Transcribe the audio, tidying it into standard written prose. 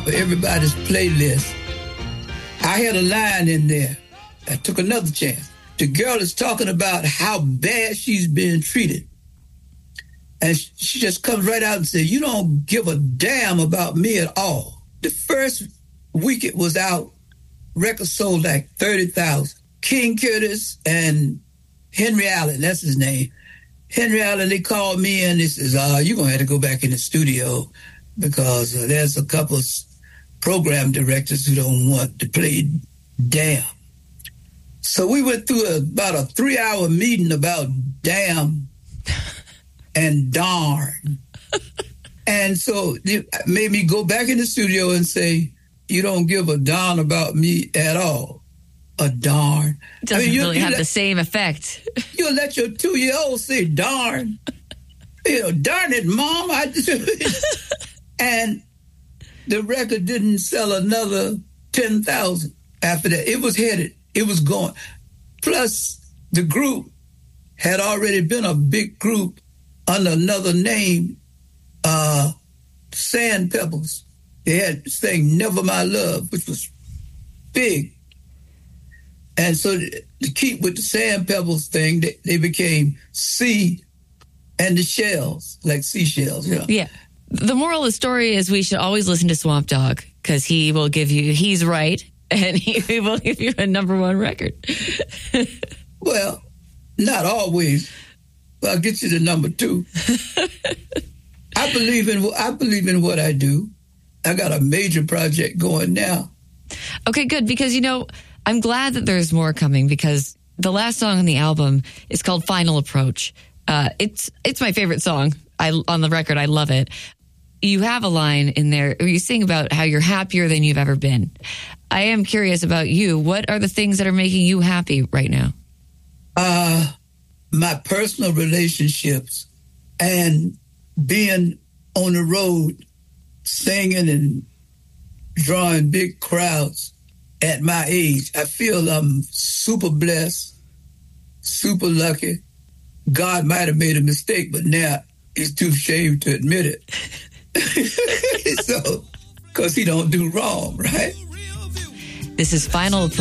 for everybody's playlist. I had a line in there. I took another chance. The girl is talking about how bad she's being treated. And she just comes right out and says, you don't give a damn about me at all. The first week it was out, records sold like 30,000. King Curtis and Henry Allen, that's his name. Henry Allen, they called me and they says, you're going to have to go back in the studio because there's a couple of program directors who don't want to play damn. So we went through about a 3-hour meeting about damn and darn. And so it made me go back in the studio and say, you don't give a darn about me at all. A darn. It doesn't really have the same effect. You'll let your 2-year-old say darn. Darn it, Mom. And the record didn't sell another 10,000 after that. It was headed. It was going. Plus, the group had already been a big group under another name, Sand Pebbles. They had sang Never My Love, which was big. And so to keep with the Sand Pebbles thing, they became Sea and the Shells, like seashells. Yeah. The moral of the story is we should always listen to Swamp Dogg because he will give you, he's right, and he will give you a #1 record. Well, not always. But I'll get you to #2. I believe in what I do. I got a major project going now. Okay, good, because I'm glad that there's more coming because the last song on the album is called Final Approach. It's my favorite song. On the record, I love it. You have a line in there where you sing about how you're happier than you've ever been. I am curious about you. What are the things that are making you happy right now? My personal relationships and being on the road, singing and drawing big crowds at my age. I feel I'm super blessed, super lucky. God might have made a mistake, but now he's too ashamed to admit it. So, because he don't do wrong, right? This is Final Approach.